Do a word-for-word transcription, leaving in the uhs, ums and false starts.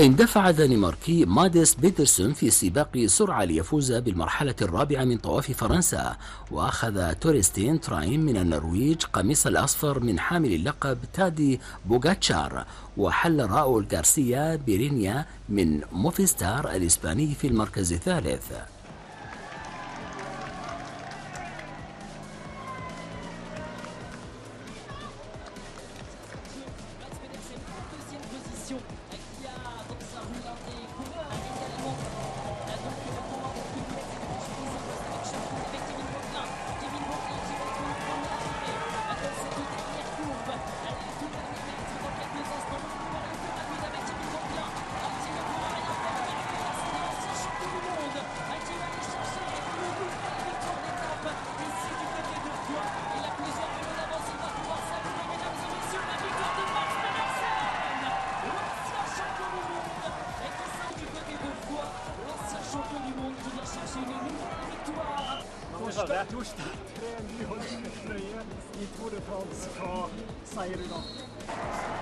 اندفع الدنماركي ماديس بيترسون في سباق سرعة ليفوز بالمرحلة الرابعة من طواف فرنسا، وأخذ تورستين تراين من النرويج قميص الأصفر من حامل اللقب تادي بوغاتشار، وحل راؤول غارسيا بيرينيا من موفيستار الإسباني في المركز الثالث. Torsdag, torsdag, tre ny holmtrøye i Tour de France. Hva sier du da?